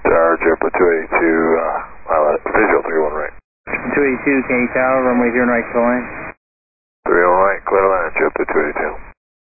Tower, JetBlue 282, visual 31 right. 282, Kenny Tower, runway 0 right, clear line. 30 right, clear line, JetBlue 282.